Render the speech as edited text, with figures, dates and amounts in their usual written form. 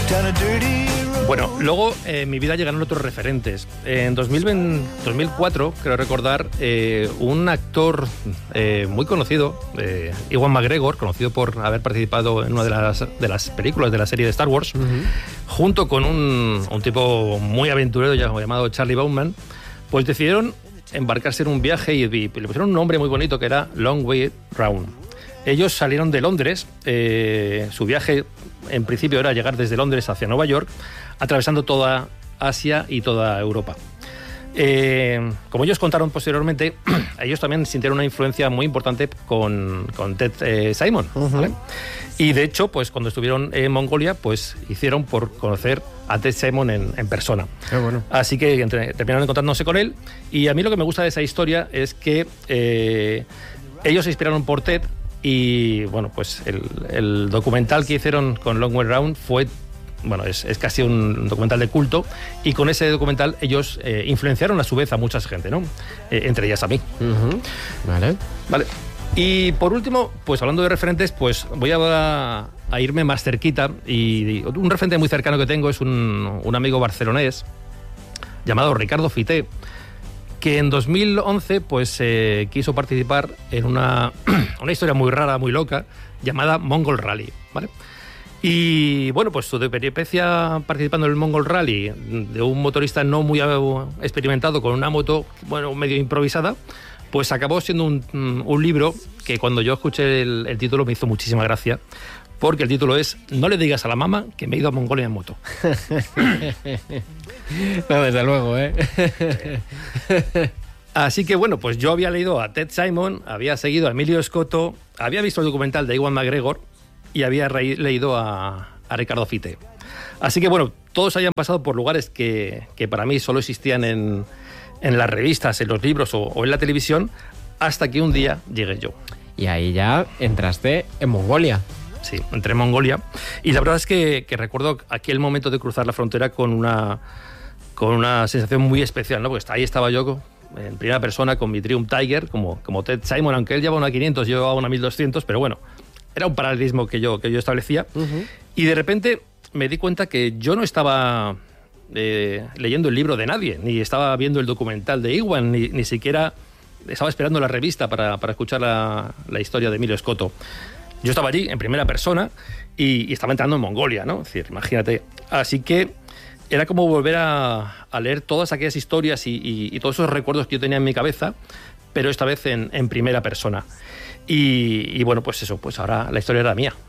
Bueno, luego en mi vida llegaron otros referentes. En 2004, creo recordar, un actor muy conocido, Ewan McGregor, conocido por haber participado en una de las películas de la serie de Star Wars, junto con un tipo muy aventurero llamado Charlie Bauman, pues decidieron embarcarse en un viaje y le pusieron un nombre muy bonito que era Long Way Round. Ellos salieron de Londres, su viaje en principio era llegar desde Londres hacia Nueva York, atravesando toda Asia y toda Europa. Como ellos contaron posteriormente, ellos también sintieron una influencia muy importante con Ted Simon, ¿vale? Y de hecho, pues cuando estuvieron en Mongolia, pues hicieron por conocer a Ted Simon en persona. Bueno. Así que terminaron encontrándose con él. Y a mí lo que me gusta de esa historia es que ellos se inspiraron por Ted. Y bueno, pues el documental que hicieron con Long Way Round fue, bueno, es casi un documental de culto, y con ese documental ellos influenciaron a su vez a mucha gente, ¿no? Entre ellas a mí. Vale. Y por último, pues hablando de referentes, pues voy a irme más cerquita, y un referente muy cercano que tengo es un amigo barcelonés llamado Ricardo Fité, que en 2011 pues quiso participar en una historia muy rara, muy loca, llamada Mongol Rally, ¿vale? Y bueno, pues su peripecia participando en el Mongol Rally, de un motorista no muy experimentado con una moto, bueno, medio improvisada, pues acabó siendo un libro que cuando yo escuché el título me hizo muchísima gracia, porque el título es No le digas a la mamá que me he ido a Mongolia en moto. No, desde luego, Así que bueno, pues yo había leído a Ted Simon, había seguido a Emilio Scotto, había visto el documental de Ewan McGregor y había leído a Ricardo Fité. Así que bueno, todos habían pasado por lugares que para mí solo existían en las revistas, en los libros o en la televisión, hasta que un día llegué yo. Y ahí ya entraste en Mongolia. Sí, entré en Mongolia, y la verdad es que recuerdo aquel momento de cruzar la frontera con una sensación muy especial, ¿no? Porque ahí estaba yo en primera persona con mi Triumph Tiger, como Ted Simon, aunque él llevaba una 500, yo llevaba una 1200, pero bueno, era un paralelismo que yo establecía. Y de repente me di cuenta que yo no estaba leyendo el libro de nadie, ni estaba viendo el documental de Ewan, ni siquiera estaba esperando la revista para escuchar la historia de Emilio Scotto. Yo estaba allí en primera persona y estaba entrando en Mongolia, ¿no? Es decir, imagínate. Así que era como volver a leer todas aquellas historias y todos esos recuerdos que yo tenía en mi cabeza, pero esta vez en primera persona. Y bueno, pues eso, pues ahora la historia era mía.